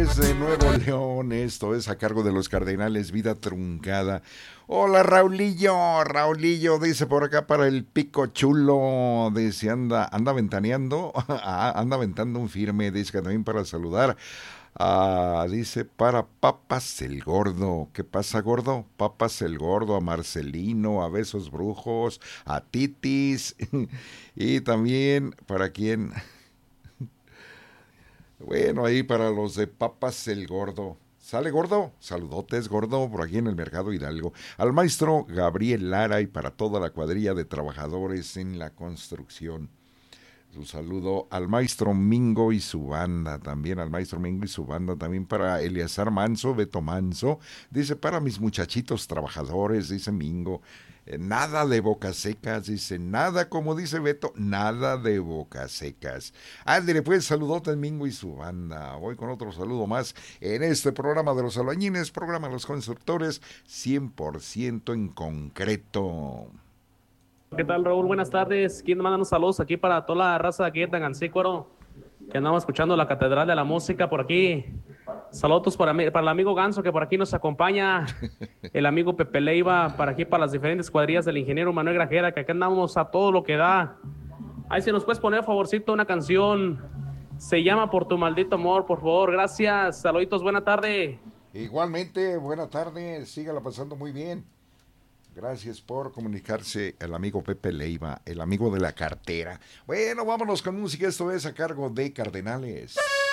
desde Nuevo León. Esto es a cargo de los Cardenales, Vida Truncada. Hola, Raulillo. Raulillo dice por acá para el Pico Chulo. Dice, anda ventaneando. Anda aventando un firme. Dice que también para saludar. Dice para Papas el Gordo. ¿Qué pasa, gordo? Papas el Gordo, a Marcelino, a Besos Brujos, a Titis. Y también para quién. Bueno, ahí para los de Papas el Gordo. ¿Sale, gordo? Saludotes, gordo, por aquí en el Mercado Hidalgo. Al maestro Gabriel Lara y para toda la cuadrilla de trabajadores en la construcción. Un saludo al maestro Mingo y su banda, también al maestro Mingo y su banda, también para Eleazar Manso, Beto Manso. Dice, para mis muchachitos trabajadores, dice Mingo. Nada de bocas secas, dice, nada, como dice Beto, nada de bocas secas. Ándale, pues, saludote Mingo y su banda. Voy con otro saludo más en este programa de los albañiles, programa de los constructores, 100% en concreto. ¿Qué tal, Raúl? Buenas tardes. ¿Quién manda unos saludos aquí para toda la raza de aquí de Tangancícuaro? Que andamos escuchando la Catedral de la Música por aquí. Saludos para el amigo Ganso que por aquí nos acompaña. El amigo Pepe Leiva, para aquí, para las diferentes cuadrillas del ingeniero Manuel Grajera, que acá andamos a todo lo que da. Ahí si nos puedes poner, favorcito, una canción. Se llama Por tu maldito amor, por favor. Gracias. Saluditos, buena tarde. Igualmente, buena tarde. Sígala pasando muy bien. Gracias por comunicarse el amigo Pepe Leiva, el amigo de la cartera. Bueno, vámonos con música. Esto es a cargo de Cardenales.